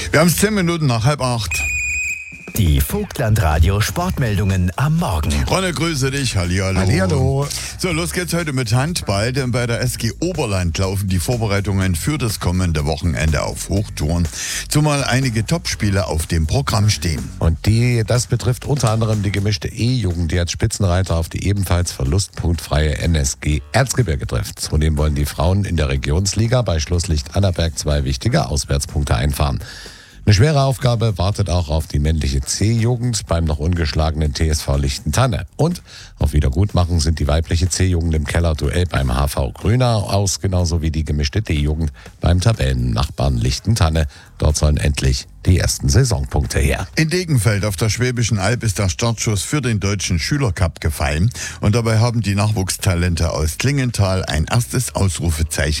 Wir haben es 10 Minuten nach 7:30. Die Vogtland-Radio Sportmeldungen am Morgen. Ronne, grüße dich. Hallihallo. Hallihallo. So, los geht's heute mit Handball, denn bei der SG Oberland laufen die Vorbereitungen für das kommende Wochenende auf Hochtouren, zumal einige Topspiele auf dem Programm stehen. Und das betrifft unter anderem die gemischte E-Jugend, die als Spitzenreiter auf die ebenfalls verlustpunktfreie NSG Erzgebirge trifft. Zudem wollen die Frauen in der Regionsliga bei Schlusslicht Annaberg 2 wichtige Auswärtspunkte einfahren. Eine schwere Aufgabe wartet auch auf die männliche C-Jugend beim noch ungeschlagenen TSV Lichtentanne. Und auf Wiedergutmachung sind die weibliche C-Jugend im Kellerduell beim HV Grünau aus, genauso wie die gemischte D-Jugend beim Tabellennachbarn Lichtentanne. Dort sollen endlich die ersten Saisonpunkte her. In Degenfeld auf der Schwäbischen Alb ist der Startschuss für den Deutschen Schülercup gefallen. Und dabei haben die Nachwuchstalente aus Klingenthal ein erstes Ausrufezeichen